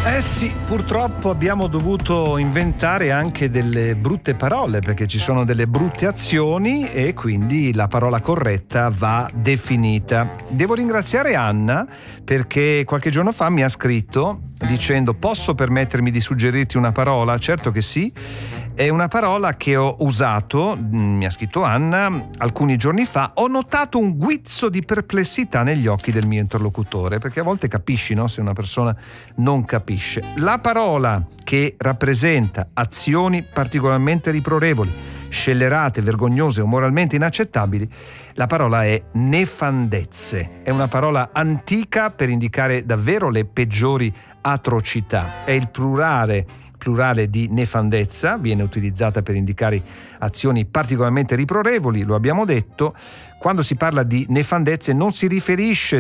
Eh sì, purtroppo abbiamo dovuto inventare anche delle brutte parole, perché ci sono delle brutte azioni e quindi la parola corretta va definita. Devo ringraziare Anna perché qualche giorno fa mi ha scritto dicendo: posso permettermi di suggerirti una parola? Certo che sì. È una parola che ho usato, mi ha scritto Anna, alcuni giorni fa. Ho notato un guizzo di perplessità negli occhi del mio interlocutore, perché a volte capisci, no? Se una persona non capisce. La parola che rappresenta azioni particolarmente riprovevoli, scellerate, vergognose o moralmente inaccettabili, la parola è nefandezze. È una parola antica per indicare davvero le peggiori atrocità. È il plurale di nefandezza, viene utilizzata per indicare azioni particolarmente riprovevoli, lo abbiamo detto. Quando si parla di nefandezze non ci si riferisce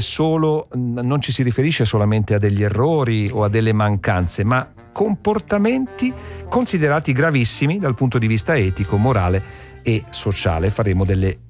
solamente a degli errori o a delle mancanze, ma comportamenti considerati gravissimi dal punto di vista etico, morale e sociale. Faremo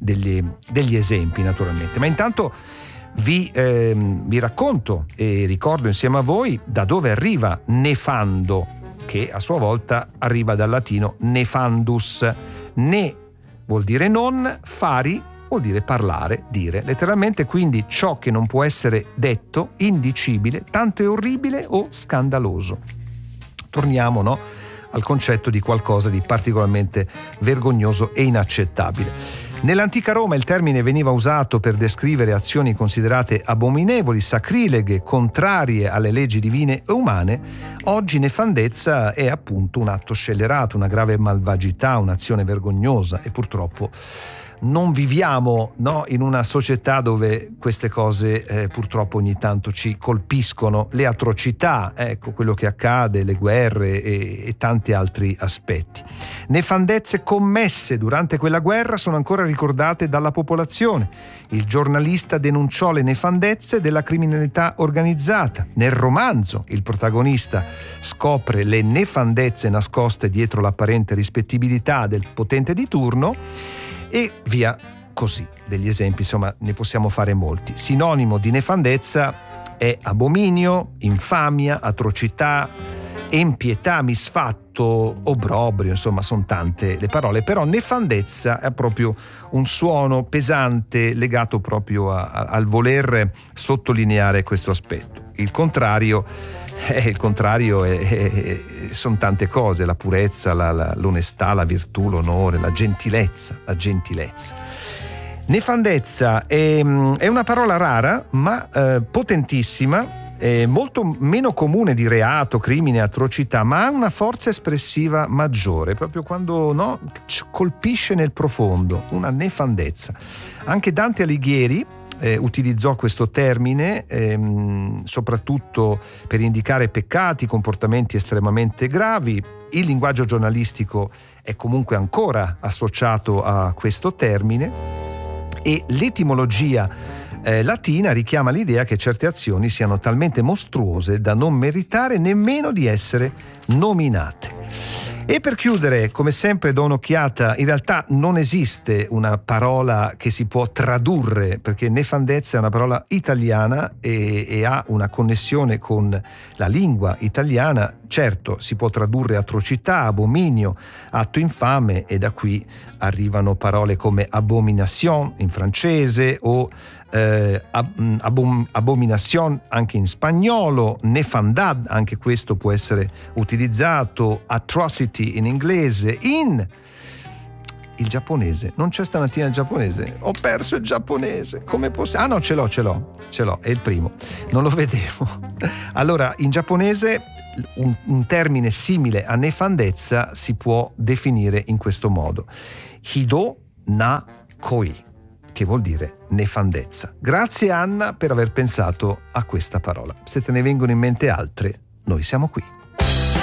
degli esempi naturalmente, ma intanto vi racconto e ricordo insieme a voi da dove arriva nefando, che a sua volta arriva dal latino nefandus. Ne vuol dire non, fari vuol dire parlare, dire, letteralmente quindi ciò che non può essere detto, indicibile, tanto è orribile o scandaloso. Torniamo, no, al concetto di qualcosa di particolarmente vergognoso e inaccettabile. Nell'antica Roma il termine veniva usato per descrivere azioni considerate abominevoli, sacrileghe, contrarie alle leggi divine e umane. Oggi nefandezza è appunto un atto scellerato, una grave malvagità, un'azione vergognosa, e purtroppo non viviamo, no, in una società dove queste cose purtroppo ogni tanto ci colpiscono, le atrocità, ecco quello che accade, le guerre e tanti altri aspetti. Nefandezze commesse durante quella guerra sono ancora ricordate dalla popolazione. Il giornalista denunciò le nefandezze della criminalità organizzata. Nel romanzo il protagonista scopre le nefandezze nascoste dietro l'apparente rispettibilità del potente di turno, e via così. Degli esempi, insomma, ne possiamo fare molti. Sinonimo di nefandezza è abominio, infamia, atrocità, empietà, misfatto, obbrobrio, insomma sono tante le parole, però nefandezza è proprio un suono pesante legato proprio al voler sottolineare questo aspetto. Il contrario sono tante cose: la purezza, l'onestà, la virtù, l'onore, la gentilezza. Nefandezza è una parola rara ma potentissima, molto meno comune di reato, crimine, atrocità, ma ha una forza espressiva maggiore, proprio quando, no, colpisce nel profondo, una nefandezza. Anche Dante Alighieri utilizzò questo termine soprattutto per indicare peccati, comportamenti estremamente gravi. Il linguaggio giornalistico è comunque ancora associato a questo termine, e l'etimologia latina richiama l'idea che certe azioni siano talmente mostruose da non meritare nemmeno di essere nominate. E per chiudere, come sempre, do un'occhiata. In realtà non esiste una parola che si può tradurre, perché nefandezza è una parola italiana e ha una connessione con la lingua italiana. Certo, si può tradurre atrocità, abominio, atto infame, e da qui arrivano parole come abomination in francese o abomination anche in spagnolo, nefandad, anche questo può essere utilizzato, atrocity in inglese, in il giapponese. Non c'è stamattina il giapponese, ho perso il giapponese, come possiamo? Ah no, ce l'ho, è il primo, non lo vedevo. Allora, in giapponese un termine simile a nefandezza si può definire in questo modo: hido na koi, che vuol dire nefandezza. Grazie Anna per aver pensato a questa parola. Se te ne vengono in mente altre, noi siamo qui.